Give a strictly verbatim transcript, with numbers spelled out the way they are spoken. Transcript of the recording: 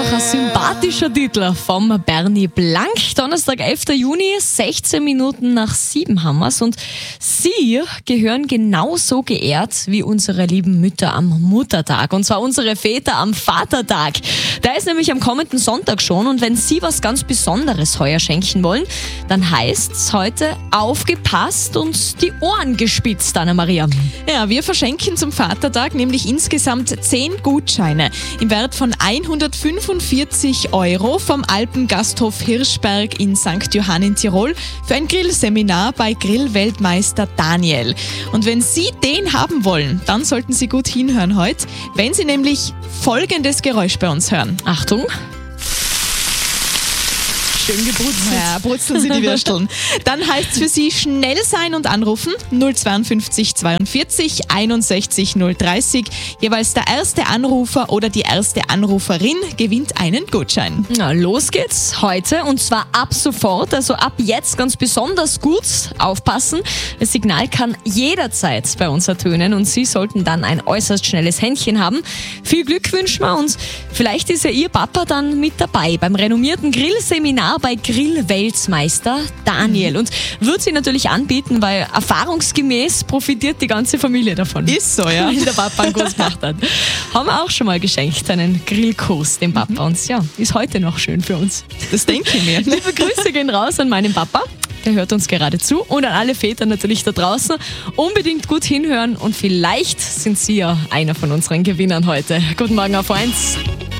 auch ein sympathischer Titel vom Bernie Blank. Donnerstag, elfter Juni, sechzehn Minuten nach sieben haben wir's. Und Sie gehören genauso geehrt wie unsere lieben Mütter am Muttertag. Und zwar unsere Väter am Vatertag. Der ist nämlich am kommenden Sonntag schon. Und wenn Sie was ganz Besonderes heuer schenken wollen, dann heißt's heute aufgepasst und die Ohren gespitzt, Anna-Maria. Ja, wir verschenken zum Vatertag nämlich insgesamt zehn Gutscheine im Wert von hundertfünfundvierzig Euro vom Alpengasthof Hirschberg in Sankt Johann in Tirol für ein Grillseminar bei Grillweltmeister Daniel. Und wenn Sie den haben wollen, dann sollten Sie gut hinhören heute, wenn Sie nämlich folgendes Geräusch bei uns hören. Achtung. Schön gebrutzelt. Ja, brutzeln Sie die Würsteln. Dann heißt es für Sie schnell sein und anrufen null zweiundfünfzig zweiundvierzig einundsechzig null dreißig. Jeweils der erste Anrufer oder die erste Anruferin gewinnt einen Gutschein. Na, los geht's heute und zwar ab sofort, also ab jetzt ganz besonders gut aufpassen. Das Signal kann jederzeit bei uns ertönen und Sie sollten dann ein äußerst schnelles Händchen haben. Viel Glück wünschen wir und vielleicht ist ja Ihr Papa dann mit dabei beim renommierten Grillseminar bei Grillweltmeister Daniel und wird sie natürlich anbieten, weil erfahrungsgemäß profitiert die ganze Familie davon. Ist so, ja. Wenn der Papa einen Kurs gemacht hat. Haben wir auch schon mal geschenkt, einen Grillkurs dem Papa. Und ja, ist heute noch schön für uns. Das denke ich mir. Liebe Grüße gehen raus an meinen Papa. Der hört uns gerade zu und an alle Väter natürlich da draußen. Unbedingt gut hinhören und vielleicht sind Sie ja einer von unseren Gewinnern heute. Guten Morgen auf eins.